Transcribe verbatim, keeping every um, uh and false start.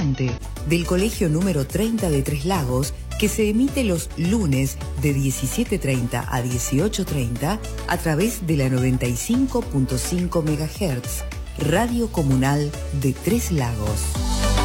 Horizonte, del Colegio número treinta de Tres Lagos, que se emite los lunes de diecisiete treinta a dieciocho treinta a través de la noventa y cinco punto cinco megahertz, Radio Comunal de Tres Lagos.